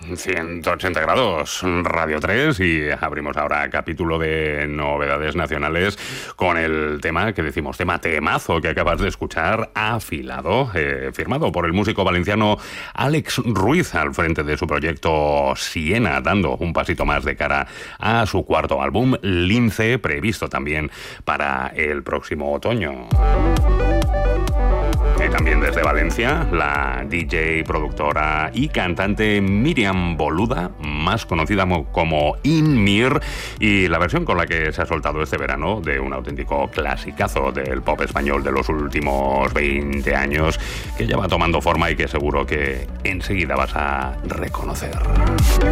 180 grados, Radio 3, y abrimos ahora capítulo de novedades nacionales con el tema que decimos, temazo que acabas de escuchar, Afilado, firmado por el músico valenciano Àlex Ruiz al frente de su proyecto Siena, dando un pasito más de cara a su cuarto álbum, Lince, previsto también para el próximo otoño. Y también desde Valencia, la DJ, productora y cantante Míriam Boluda, más conocida como Inmir, y la versión con la que se ha soltado este verano de un auténtico clasicazo del pop español de los últimos 20 años, que ya va tomando forma y que seguro que enseguida vas a reconocer.